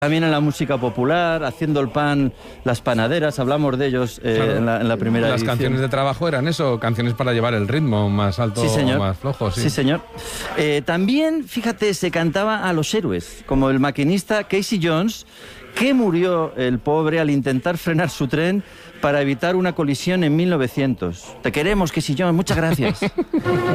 También en la música popular, haciendo el pan, las panaderas, hablamos de ellos Claro, en la primera las edición. canciones de trabajo eran eso, canciones para llevar el ritmo más alto o más flojo. Sí, señor. También, fíjate, se cantaba a los héroes, como el maquinista Casey Jones, que murió el pobre al intentar frenar su tren para evitar una colisión en 1900. Te queremos, Casey Jones, muchas gracias.